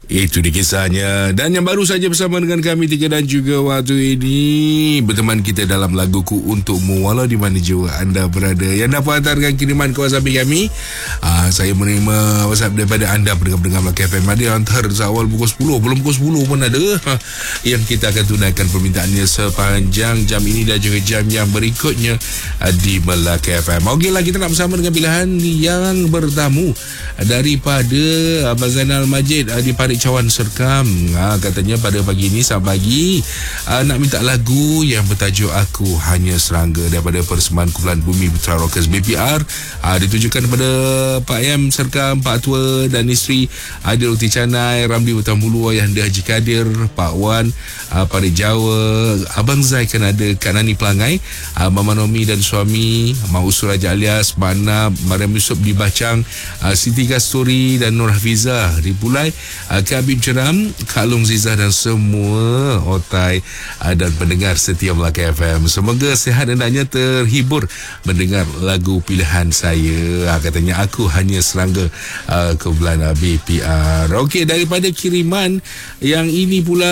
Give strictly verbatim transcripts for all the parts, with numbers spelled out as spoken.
Itu dia kisahnya. Dan yang baru saja bersama dengan kami tiga dan juga waktu ini berteman kita dalam Laguku Untukmu, walau di mana jua anda berada. Yang dapat hantarkan kiriman ke WhatsApp kami. Aa, Saya menerima WhatsApp daripada anda pendengar-pendengar Melaka F M. Ada yang hantar seawal pukul sepuluh, belum pukul sepuluh pun ada ha, yang kita akan tunaikan permintaannya sepanjang jam ini dan juga jam yang berikutnya aa, di Melaka F M. Okeylah, kita nak bersama dengan pilihan yang bertamu daripada Abang Zainal Majid aa, di Parit Cawan Serkam. Ha, katanya pada pagi ini, saat pagi uh, nak minta lagu yang bertajuk Aku Hanya Serangga daripada persembahan kumpulan Bumi Putra Rockers B P R. Uh, ditujukan kepada Pak M Serkam, Pak Tua dan isteri Adil Uti Canai, Ramli Hutan Bulu, Ayahanda Haji Kadir, Pak Wan, uh, Parit Jawa, Abang Zai kan ada, Kak Nani Pelangai, uh, Mama Nomi dan suami, Mak Usur Raja Alias, Mana, Mariam Yusof di Bacang, uh, Siti Kasturi dan Nur Hafizah di Pulai, uh, Kak Habib Jeram, Kak Long Zizah dan semua otai uh, dan pendengar setia Melaka F M. Semoga sihat dan hendaknya terhibur mendengar lagu pilihan saya. Uh, katanya Aku Hanya Serangga, uh, kumpulan uh, B P R. Okey, daripada kiriman yang ini pula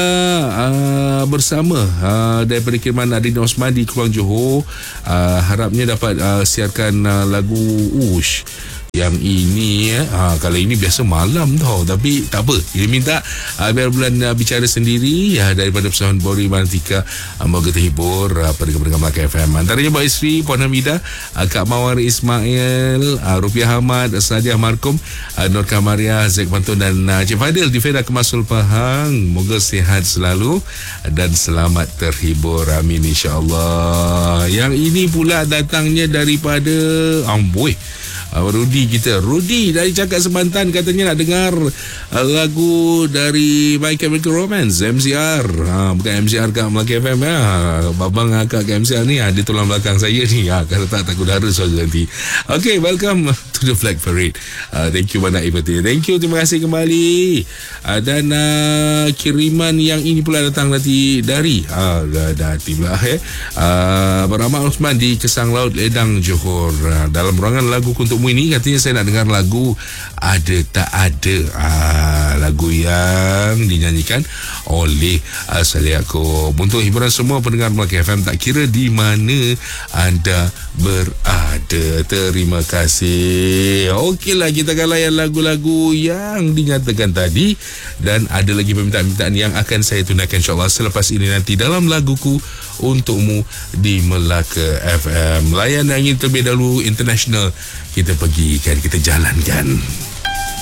uh, bersama uh, daripada kiriman Adina Osman di Keluang Johor. Uh, harapnya dapat uh, siarkan uh, lagu Ush. Yang ini ha, kalau ini biasa malam tau, tapi tak apa, dia minta ha, biar bulan uh, bicara sendiri ya, daripada Pesawat Bori Mantika. uh, Moga terhibur uh, pendengar-pendengar Melaka F M. Antaranya Mbak Isri, Puan Hamidah, uh, Kak Mawar Ismail, uh, Rupiah Ahmad, Sadiah Markum, uh, Nur Kamaria, Zek Pantun dan uh, Cik Fadil di Feda Kemasul Pahang. Moga sihat selalu dan selamat terhibur, amin insyaAllah. Yang ini pula datangnya daripada Amboi, Uh, Rudi kita. Rudi dari Cakap Semantan katanya nak dengar uh, lagu dari My Chemical Romance, M C R. Ha, bukan M C R kat Melaka F M ya. Babang akak kat M C R ni, ha, dia tulang belakang saya ni. Ha, kalau tak takut udara suara nanti. Okay, welcome to the Flag Parade. Uh, thank you banyak Ibati. Thank you, terima kasih kembali. Uh, dan uh, kiriman yang ini pula datang nanti dari uh, dari pula eh. Uh, Rahmat Osman di Kesang Laut Ledang Johor. Uh, dalam ruangan lagu untuk ini katanya saya nak dengar lagu Ada Tak Ada, ah, lagu yang dinyanyikan oleh uh, Saleh Yaakob untuk hiburan semua pendengar Melaka F M, tak kira di mana anda berada. Terima kasih. Okeylah, kita akan layan lagu-lagu yang dinyatakan tadi dan ada lagi permintaan-permintaan yang akan saya tunaikan insyaAllah selepas ini nanti dalam Laguku Untukmu di Melaka F M. Layan yang ini terlebih dahulu international. Kita pergi kan, kita jalankan.